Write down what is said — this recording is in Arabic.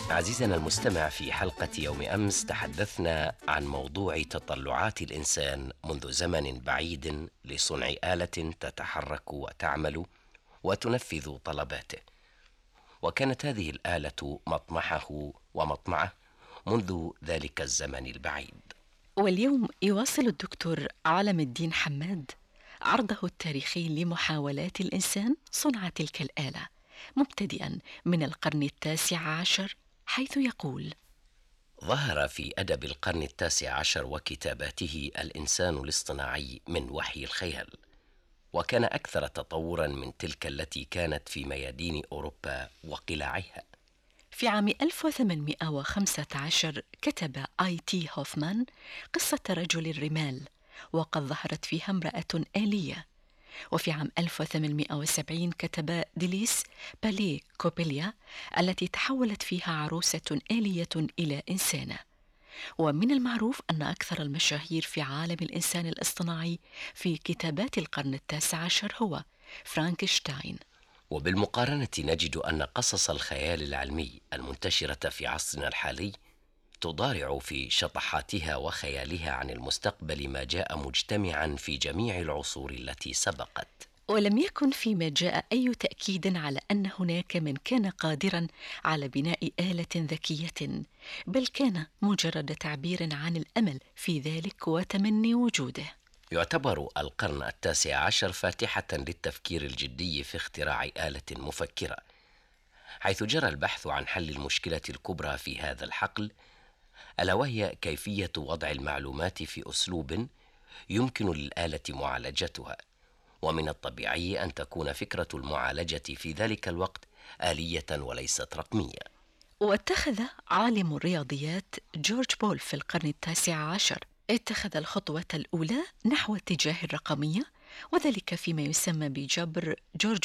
عزيزنا المستمع، في حلقة يوم أمس تحدثنا عن موضوع تطلعات الإنسان منذ زمن بعيد لصنع آلة تتحرك وتعمل وتنفذ طلباته، وكانت هذه الآلة مطمحه ومطمعه منذ ذلك الزمن البعيد. واليوم يواصل الدكتور عالم الدين حماد عرضه التاريخي لمحاولات الإنسان صنع تلك الآلة، مبتدئا من القرن التاسع عشر، حيث يقول: ظهر في أدب القرن التاسع عشر وكتاباته الإنسان الاصطناعي من وحي الخيال، وكان أكثر تطورا من تلك التي كانت في ميادين أوروبا وقلاعها. في عام 1815 كتب آي.تي. هوفمان قصة رجل الرمال، وقد ظهرت فيها امرأة آلية. وفي عام 1870 كتب ديليس بالي كوبيليا التي تحولت فيها عروسة آلية إلى إنسانة. ومن المعروف أن أكثر المشاهير في عالم الإنسان الاصطناعي في كتابات القرن التاسع عشر هو فرانكشتاين. وبالمقارنة نجد أن قصص الخيال العلمي المنتشرة في عصرنا الحالي تضارع في شطحاتها وخيالها عن المستقبل ما جاء مجتمعا في جميع العصور التي سبقت. ولم يكن فيما جاء أي تأكيد على أن هناك من كان قادرا على بناء آلة ذكية، بل كان مجرد تعبير عن الأمل في ذلك وتمني وجوده. يعتبر القرن التاسع عشر فاتحة للتفكير الجدي في اختراع آلة مفكرة، حيث جرى البحث عن حل المشكلة الكبرى في هذا الحقل، ألا وهي كيفية وضع المعلومات في أسلوب يمكن للآلة معالجتها. ومن الطبيعي أن تكون فكرة المعالجة في ذلك الوقت آلية وليست رقمية. واتخذ عالم الرياضيات جورج بول في القرن التاسع عشر اتخذ الخطوة الأولى نحو اتجاه الرقمية، وذلك فيما يسمى بجبر جورج